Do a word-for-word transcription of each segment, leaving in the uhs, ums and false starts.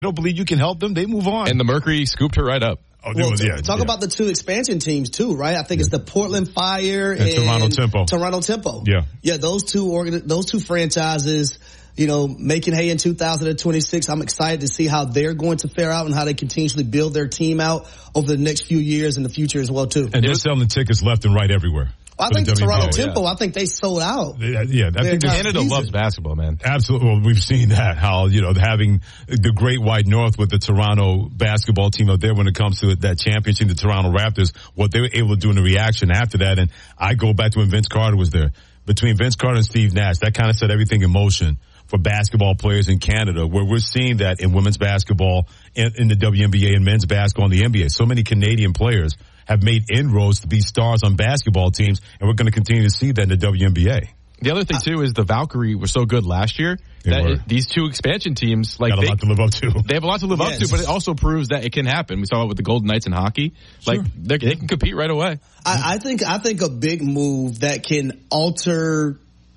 don't believe you can help them, they move on. And the Mercury scooped her right up. Oh, well, was, yeah, talk yeah. about the two expansion teams too, right? I think yeah. it's the Portland Fire and, and Toronto Tempo. Toronto Tempo. Yeah, yeah. Those two organ- those two franchises, you know, making hay in two thousand twenty-six. I'm excited to see how they're going to fare out and how they continuously build their team out over the next few years in the future as well too. And they're selling tickets left and right everywhere. I think the Toronto Tempo, yeah. I think they sold out. Yeah, yeah I think Canada season. loves basketball, man. Absolutely. Well, we've seen that, how, you know, having the Great White North with the Toronto basketball team out there when it comes to that championship, the Toronto Raptors, what they were able to do in the reaction after that. And I go back to when Vince Carter was there. Between Vince Carter and Steve Nash, that kind of set everything in motion for basketball players in Canada, where we're seeing that in women's basketball, in, in the W N B A, and men's basketball in the N B A. So many Canadian players have made inroads to be stars on basketball teams, and we're going to continue to see that in the W N B A. The other thing, too, is the Valkyrie were so good last year that it, these two expansion teams, like, got a they, lot to live up to. They have a lot to live yes. up to, but it also proves that it can happen. We saw it with the Golden Knights in hockey. Sure. Like, they can compete right away. I, I think I think a big move that can alter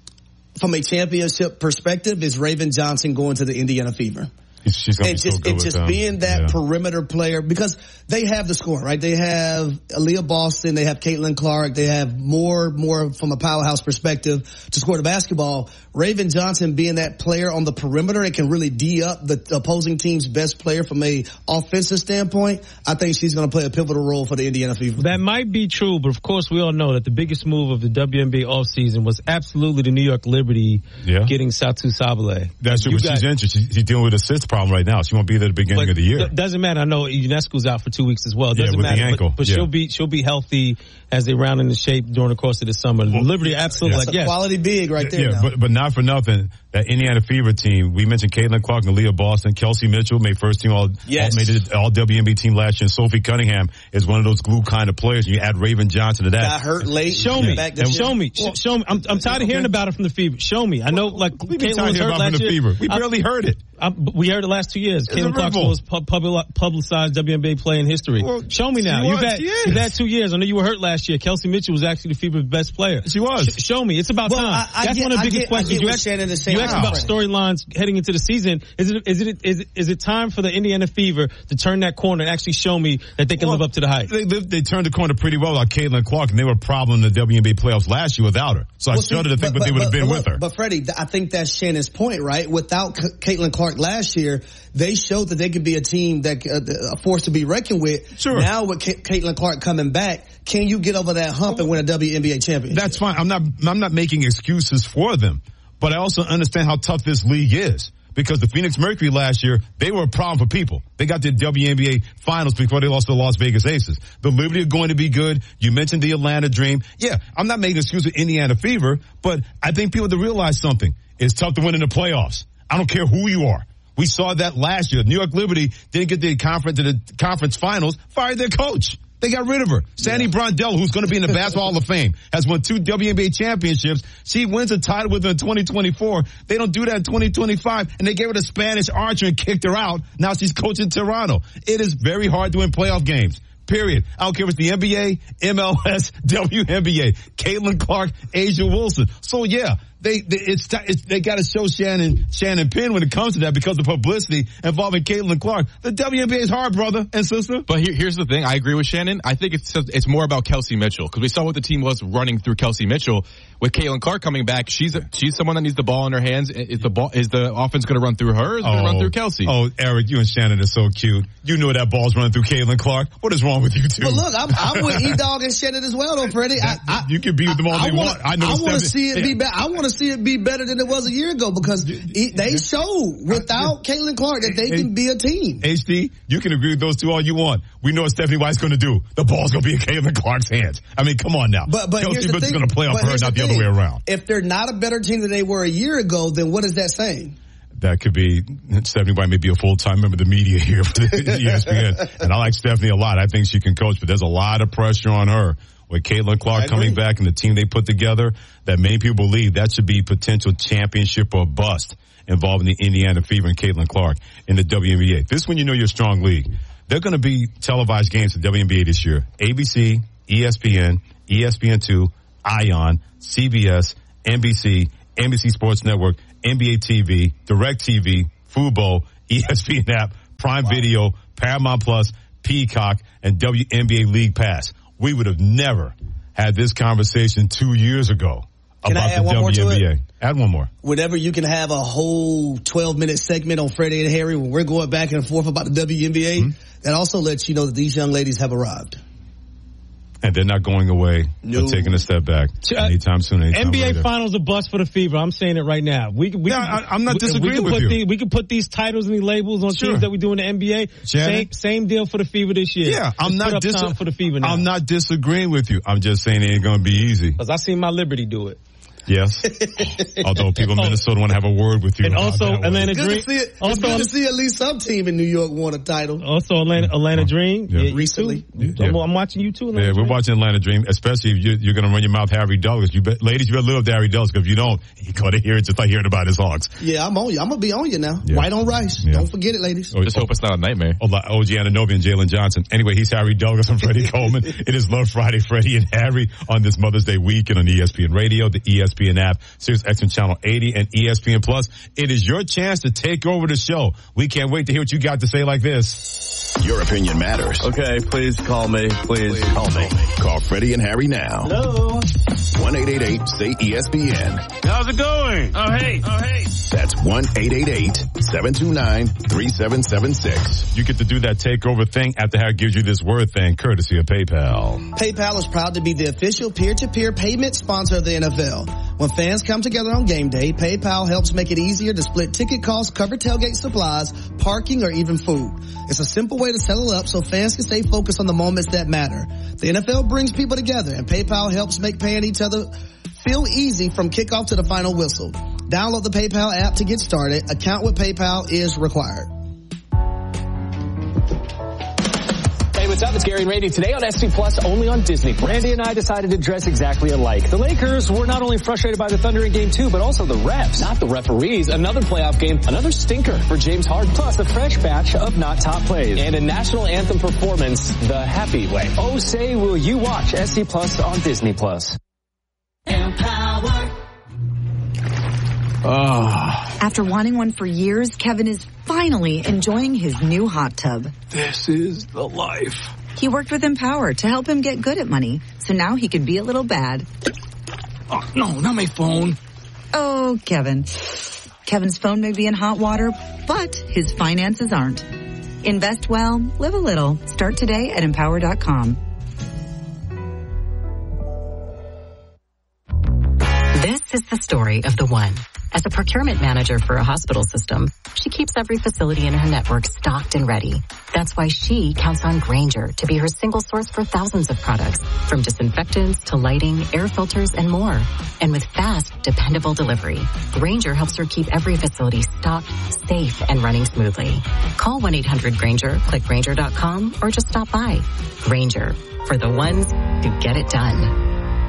from a championship perspective is Raven Johnson going to the Indiana Fever. She's gonna and be just, so good and just them. being that yeah. perimeter player, because they have the score, right? They have Aaliyah Boston, they have Caitlin Clark, they have more, more from a powerhouse perspective to score the basketball. Raven Johnson being that player on the perimeter, it can really D up the opposing team's best player from a offensive standpoint. I think she's going to play a pivotal role for the Indiana Fever. That might be true, but of course we all know that the biggest move of the W N B A offseason was absolutely the New York Liberty yeah. getting Satou Sabally. That's true, but she's injured. She's, she's dealing with a cyst problem right now. She won't be there at the beginning but of the year. Th- doesn't matter. I know Unesco's out for two weeks as well. Doesn't yeah, with matter. The ankle. But, but yeah. she'll be she'll be healthy as they round into shape during the course of the summer. Well, Liberty absolutely that's like a yes. quality big right there. Yeah, now. but but not for nothing. That Indiana Fever team, we mentioned Caitlin Clark and Aaliyah Boston, Kelsey Mitchell made first team all, yes. all made it all W N B A team last year. And Sophie Cunningham is one of those glue kind of players. And you add Raven Johnson to that. Got hurt late. Show me. Back Show me. Well, show me. I'm, I'm tired of hearing about it from the Fever. Show me. I know, like, We've been talking about from the year. Fever. We I, barely heard it. I, we heard it the last two years. Caitlin Clark's most pub, publicized W N B A play in history. Well, show me now. You've had, you've had two years. I know you were hurt last year. Kelsey Mitchell was actually the Fever's best player. She was. Sh- show me. It's about well, time. I, I That's get, one of the biggest get, questions. You asked, you asked about storylines heading into the season. Is it is it is it, is it time for the Indiana Fever to turn that corner and actually show me that they can well, live up to the hype? They, they, they turned the corner pretty well without Caitlin Clark, and they were a problem in the W N B A playoffs last year without her. So well, I shudder to think what they would have been but, with her. But Freddie, I think that's Shannon's point, right? Without C- Caitlin Clark last year, they showed that they could be a team that uh, a force to be reckoned with. Sure. Now with C- Caitlin Clark coming back, can you get over that hump and win a W N B A championship? That's fine. I'm not. I'm not making excuses for them, but I also understand how tough this league is. Because the Phoenix Mercury last year, they were a problem for people. They got to the W N B A finals before they lost to the Las Vegas Aces. The Liberty are going to be good. You mentioned the Atlanta Dream. Yeah, I'm not making excuses with Indiana Fever, but I think people have to realize something. It's tough to win in the playoffs. I don't care who you are. We saw that last year. New York Liberty didn't get the conference to the conference finals, fired their coach. They got rid of her. Sandy yeah. Brondell, who's going to be in the Basketball Hall of Fame, has won two W N B A championships. She wins a title with them in twenty twenty-four. They don't do that in twenty twenty-five, and they gave her the Spanish archer and kicked her out. Now she's coaching Toronto. It is very hard to win playoff games. Period. I don't care if it's the N B A, M L S, W N B A, Caitlin Clark, Asia Wilson. So yeah, they, they it's, it's they got to show Shannon Shannon Penn when it comes to that because of publicity involving Caitlin Clark. The W N B A is hard, brother and sister. But here, here's the thing. I agree with Shannon. I think it's it's more about Kelsey Mitchell because we saw what the team was running through Kelsey Mitchell. With Caitlin Clark coming back, she's a, she's someone that needs the ball in her hands. Is the ball is the offense going to run through her? Or is it oh, going to run through Kelsey? Oh, Eric, you and Shannon are so cute. You know that ball's running through Caitlin Clark. What is wrong with you two? But look, I'm, I'm with E-Dog and Shannon as well, though, Freddie. I, I, you can be with them all I, they I want. I know. I want to seven, see it yeah. be better. I want to see it be better than it was a year ago because it, they show without Caitlin Clark that they can be a team. H D, you can agree with those two all you want. We know what Stephanie White's going to do. The ball's going to be in Caitlin Clark's hands. I mean, come on now. But, but Kelsey Mitchell's going to play off her, not the, the other way around. If they're not a better team than they were a year ago, then what is that saying? That could be, Stephanie White may be a full-time member of the media here for the E S P N. And I like Stephanie a lot. I think she can coach, but there's a lot of pressure on her. With Caitlin Clark coming back and the team they put together, that many people believe that should be potential championship or bust involving the Indiana Fever and Caitlin Clark in the W N B A. This is when you know you're a strong league. They're going to be televised games for W N B A this year. A B C, E S P N, E S P N two, Ion, C B S, N B C, N B C Sports Network, N B A T V, DirecTV, Fubo, E S P N app, Prime wow. Video, Paramount Plus, Peacock, and W N B A League Pass. We would have never had this conversation two years ago Can about I add the one W N B A. More to it? Add one more. Whenever you can have a whole twelve-minute segment on Freddie and Harry when we're going back and forth about the W N B A, mm-hmm. that also lets you know that these young ladies have arrived. And they're not going away no. or taking a step back anytime soon. Anytime N B A later. Finals a bust for the Fever. I'm saying it right now. We, we yeah, can, I, I'm not disagreeing we with you. The, we can put these titles and these labels on sure. teams that we do in the N B A. Same, same deal for the Fever this year. Yeah, I'm Let's not dis- for the Fever now. I'm not disagreeing with you. I'm just saying it ain't going to be easy. Because I seen my Liberty do it. Yes. Although people in Minnesota want to have a word with you. And also Atlanta Dream. Good to see it. Also, it's good to see at least some team in New York won a title. Also Atlanta, Atlanta Dream. Yeah. Yeah, recently. Yeah. I'm, I'm watching you too. Atlanta yeah, we're Dream. watching Atlanta Dream, especially if you're, you're going to run your mouth Harry Douglas. You bet, ladies, you better live to Harry Douglas, because if you don't, you're going to hear it just like hearing about his Hawks. Yeah, I'm on you. I'm going to be on you now. Yeah. White on rice. Yeah. Don't forget it, ladies. Oh, just hope it's not a nightmare. O G Anunoby and Jalen Johnson. Anyway, he's Harry Douglas and Freddie Coleman. It is Love Friday, Freddie and Harry on this Mother's Day weekend on E S P N Radio, the E S P N app, Sirius X M Channel eighty, and E S P N Plus. It is your chance to take over the show. We can't wait to hear what you got to say like this. Your opinion matters. Okay, please call me. Please, please call me. Call Freddie and Harry now. Hello. one eight eight eight say E S P N. How's it going? Oh, hey. Oh, hey. That's one eight eight eight seven two nine three seven seven six. You get to do that takeover thing after Harry gives you this word thing, courtesy of PayPal. PayPal is proud to be the official peer-to-peer payment sponsor of the N F L. When fans come together on game day, PayPal helps make it easier to split ticket costs, cover tailgate supplies, parking, or even food. It's a simple way to settle up so fans can stay focused on the moments that matter. The N F L brings people together, and PayPal helps make paying each other feel easy from kickoff to the final whistle. Download the PayPal app to get started. Account with PayPal is required. Hey, what's up? It's Gary and Randy today on S C Plus, only on Disney Plus. Randy and I decided to dress exactly alike. The Lakers were not only frustrated by the Thunder in game two, but also the refs, not the referees. Another playoff game, another stinker for James Harden, plus a fresh batch of not top plays, and a national anthem performance the happy way. Oh, say will you watch S C Plus on Disney Plus. Empower. Oh. After wanting one for years, Kevin is finally enjoying his new hot tub. This is the life. He worked with Empower to help him get good at money, so now he can be a little bad. Oh, no, not my phone. Oh, Kevin. Kevin's phone may be in hot water, but his finances aren't. Invest well, live a little. Start today at empower dot com. This is the story of the one. As a procurement manager for a hospital system, she keeps every facility in her network stocked and ready. That's why she counts on Grainger to be her single source for thousands of products, from disinfectants to lighting, air filters, and more. And with fast, dependable delivery, Grainger helps her keep every facility stocked, safe, and running smoothly. Call one eight hundred Grainger, click Grainger dot com, or just stop by. Grainger, for the ones who get it done.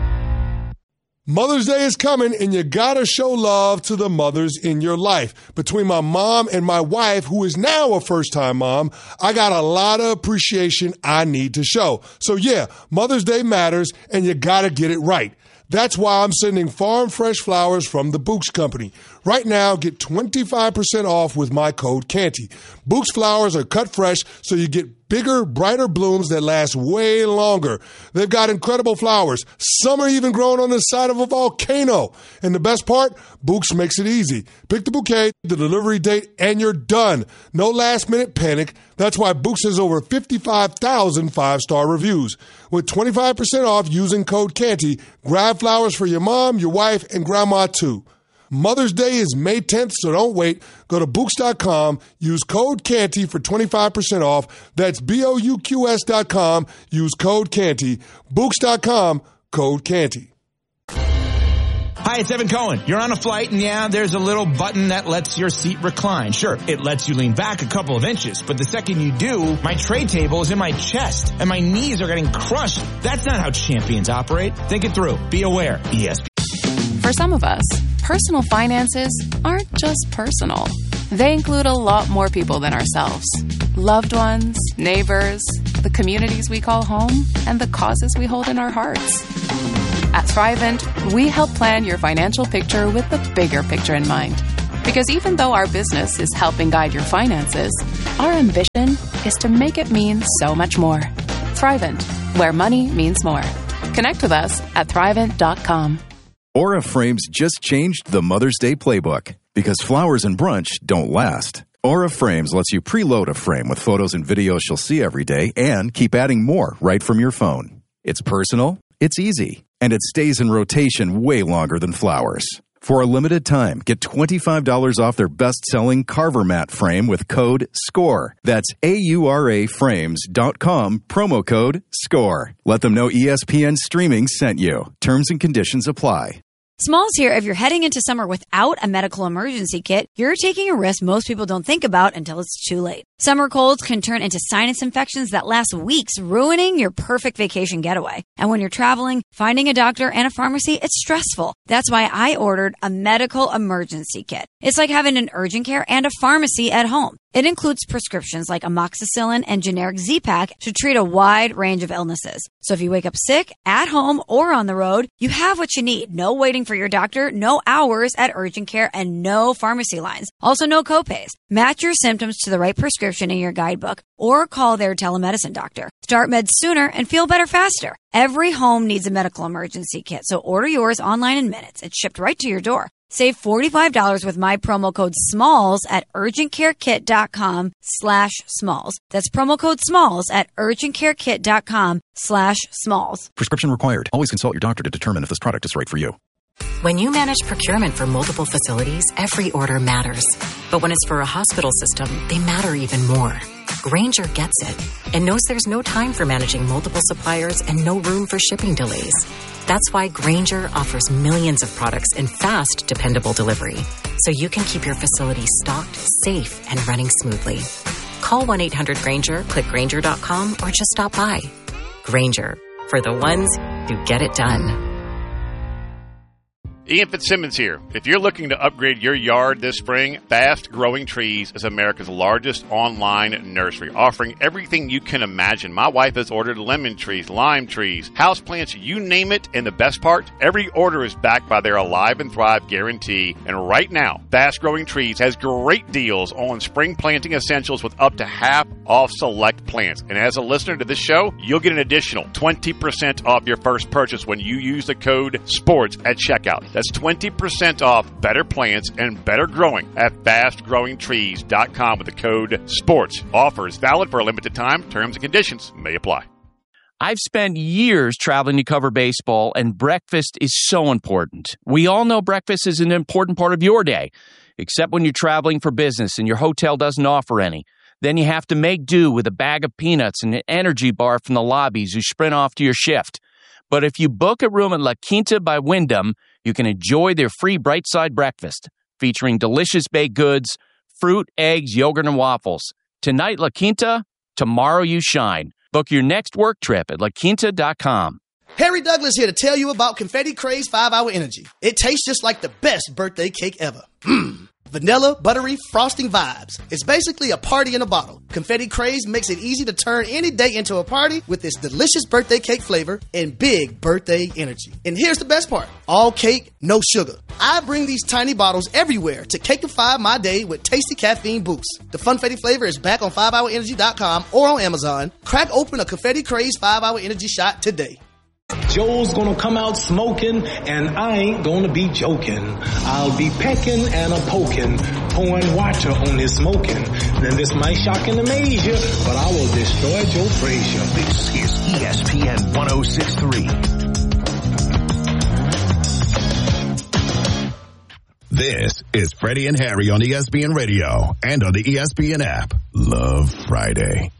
Mother's Day is coming, and you gotta show love to the mothers in your life. Between my mom and my wife, who is now a first-time mom, I got a lot of appreciation I need to show. So yeah, Mother's Day matters, and you gotta get it right. That's why I'm sending farm fresh flowers from the Books Company. Right now, get twenty-five percent off with my code Canty. Books flowers are cut fresh, so you get bigger, brighter blooms that last way longer. They've got incredible flowers. Some are even grown on the side of a volcano. And the best part, Books makes it easy. Pick the bouquet, the delivery date, and you're done. No last-minute panic. That's why Books has over fifty-five thousand five-star reviews. With twenty-five percent off using code Canty, grab flowers for your mom, your wife, and grandma too. Mother's Day is May tenth, so don't wait. Go to Books dot com, use code Canty for twenty-five percent off. That's B O U Q S dot com, use code Canty. Books dot com, code Canty. Hi, it's Evan Cohen. You're on a flight, and yeah, there's a little button that lets your seat recline. Sure, it lets you lean back a couple of inches, but the second you do, my tray table is in my chest, and my knees are getting crushed. That's not how champions operate. Think it through. Be aware. E S P N. For some of us, personal finances aren't just personal. They include a lot more people than ourselves. Loved ones, neighbors, the communities we call home, and the causes we hold in our hearts. At Thrivent, we help plan your financial picture with the bigger picture in mind. Because even though our business is helping guide your finances, our ambition is to make it mean so much more. Thrivent, where money means more. Connect with us at thrivent dot com. Aura Frames just changed the Mother's Day playbook because flowers and brunch don't last. Aura Frames lets you preload a frame with photos and videos she'll see every day and keep adding more right from your phone. It's personal, it's easy, and it stays in rotation way longer than flowers. For a limited time, get twenty-five dollars off their best-selling Carver Mat frame with code SCORE. That's A U R A frames dot com, promo code SCORE. Let them know E S P N Streaming sent you. Terms and conditions apply. Smalls here. If you're heading into summer without a medical emergency kit, you're taking a risk most people don't think about until it's too late. Summer colds can turn into sinus infections that last weeks, ruining your perfect vacation getaway. And when you're traveling, finding a doctor and a pharmacy, it's stressful. That's why I ordered a medical emergency kit. It's like having an urgent care and a pharmacy at home. It includes prescriptions like amoxicillin and generic Z-Pak to treat a wide range of illnesses. So if you wake up sick, at home, or on the road, you have what you need. No waiting for your doctor, no hours at urgent care, and no pharmacy lines. Also, no copays. Match your symptoms to the right prescription in your guidebook or call their telemedicine doctor. Start meds sooner and feel better faster. Every home needs a medical emergency kit, so order yours online in minutes. It's shipped right to your door. Save forty-five dollars with my promo code SMALLS at urgentcarekit.com slash smalls. That's promo code SMALLS at urgentcarekit.com slash smalls. Prescription required. Always consult your doctor to determine if this product is right for you. When you manage procurement for multiple facilities, every order matters. But when it's for a hospital system, they matter even more. Grainger gets it and knows there's no time for managing multiple suppliers and no room for shipping delays. That's why Grainger offers millions of products in fast, dependable delivery, so you can keep your facility stocked, safe, and running smoothly. Call one eight hundred Grainger, click Grainger dot com, or just stop by. Grainger, for the ones who get it done. Ian Fitzsimmons here. If you're looking to upgrade your yard this spring, Fast Growing Trees is America's largest online nursery, offering everything you can imagine. My wife has ordered lemon trees, lime trees, houseplants, you name it. And the best part, every order is backed by their Alive and Thrive guarantee. And right now, Fast Growing Trees has great deals on spring planting essentials with up to half off select plants. And as a listener to this show, you'll get an additional twenty percent off your first purchase when you use the code SPORTS at checkout. That's twenty percent off better plants and better growing at fast growing trees dot com with the code SPORTS. Offers valid for a limited time. Terms and conditions may apply. I've spent years traveling to cover baseball, and breakfast is so important. We all know breakfast is an important part of your day, except when you're traveling for business and your hotel doesn't offer any. Then you have to make do with a bag of peanuts and an energy bar from the lobbies you sprint off to your shift. But if you book a room at La Quinta by Wyndham, you can enjoy their free Bright Side breakfast, featuring delicious baked goods, fruit, eggs, yogurt, and waffles. Tonight, La Quinta, tomorrow you shine. Book your next work trip at la quinta dot com. Harry Douglas here to tell you about Confetti Craze five hour Energy. It tastes just like the best birthday cake ever. Mmm. Vanilla, buttery, frosting vibes. It's basically a party in a bottle. Confetti Craze makes it easy to turn any day into a party with its delicious birthday cake flavor and big birthday energy. And here's the best part. All cake, no sugar. I bring these tiny bottles everywhere to cakeify my day with tasty caffeine boosts. The Funfetti flavor is back on five hour energy dot com or on Amazon. Crack open a Confetti Craze five hour Energy shot today. Joe's gonna come out smoking, and I ain't gonna be joking. I'll be pecking and a poking, pouring water on this smoking. Then this might shock and amaze you, but I will destroy Joe Frazier. This is E S P N one oh six point three. This is Freddie and Harry on E S P N Radio and on the E S P N app. Love Friday.